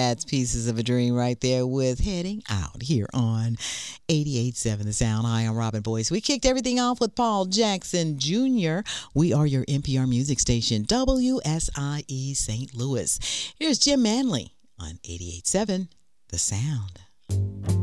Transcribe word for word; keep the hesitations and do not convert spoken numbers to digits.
That's Pieces of a Dream right there with Heading Out here on eighty-eight point seven The Sound. Hi, I'm Robin Boyce. We kicked everything off with Paul Jackson Junior We are your N P R music station, W S I E Saint Louis. Here's Jim Manley on eighty-eight point seven The Sound.